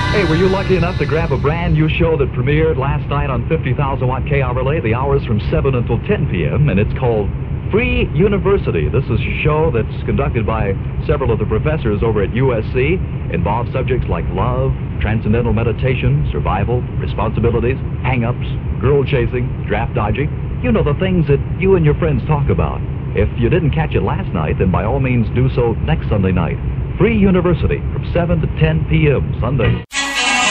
Hey, were you lucky enough to grab a brand new show that premiered last night on 50,000 Watt KRLA? The hours from 7 until 10 p.m., and it's called Free University. This is a show that's conducted by several of the professors over at USC. Involves subjects like love, transcendental meditation, survival, responsibilities, hang-ups, girl chasing, draft dodging. You know, the things that you and your friends talk about. If you didn't catch it last night, then by all means do so next Sunday night. Free University from 7 to 10 p.m. Sunday.